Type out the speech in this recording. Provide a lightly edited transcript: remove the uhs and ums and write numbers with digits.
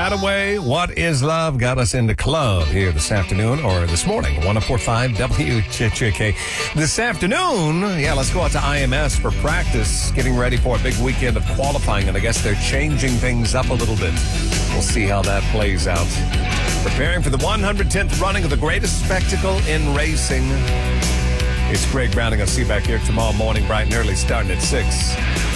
Hadaway, What is Love? Got us into club here this afternoon, or this morning, 104.5 WHJK. This afternoon, let's go out to IMS for practice, getting ready for a big weekend of qualifying, and I guess they're changing things up a little bit. We'll see how that plays out. Preparing for the 110th running of the greatest spectacle in racing. It's Greg Browning. I'll see you back here tomorrow morning, bright and early, starting at 6.